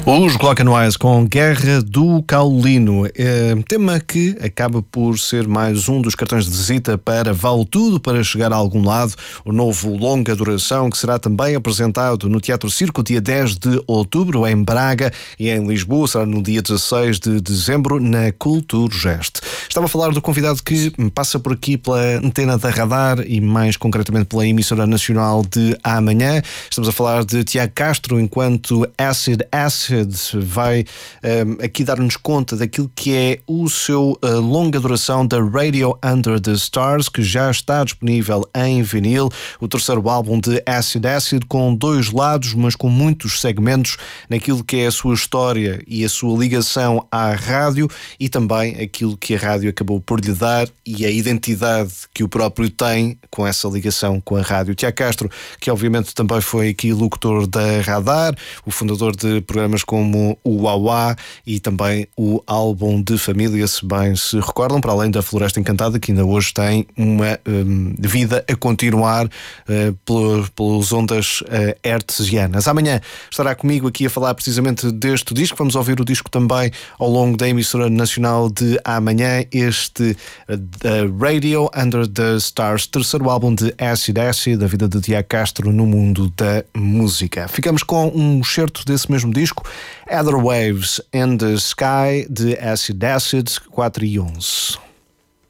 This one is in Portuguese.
Os Glock Wise com Guerra do Caulino, tema que acaba por ser mais um dos cartões de visita para Vale Tudo para chegar a algum lado, o novo longa duração que será também apresentado no Teatro Circo dia 10 de outubro em Braga e em Lisboa será no dia 16 de dezembro na Culturgest. Estava a falar do convidado que passa por aqui pela antena da Radar e mais concretamente pela emissora nacional de amanhã. Estamos a falar de Tiago Castro, enquanto Acid vai aqui dar-nos conta daquilo que é o seu longa duração da Radio Under the Stars, que já está disponível em vinil, o terceiro álbum de Acid com dois lados, mas com muitos segmentos naquilo que é a sua história e a sua ligação à rádio e também aquilo que a rádio acabou por lhe dar e a identidade que o próprio tem com essa ligação com a rádio. Tiago Castro, que obviamente também foi aqui locutor da Radar, o fundador de programas como o Uauá e também o álbum de família, se bem se recordam, para além da Floresta Encantada, que ainda hoje tem uma vida a continuar pelas ondas hertzianas. Amanhã estará comigo aqui a falar precisamente deste disco. Vamos ouvir o disco também ao longo da emissora nacional de amanhã, este Radio Under the Stars, terceiro álbum de Acid, da vida de Tiago Castro no mundo da música. Ficamos com um certo desse mesmo disco, Other Waves in the Sky, de Acid 4 e 11.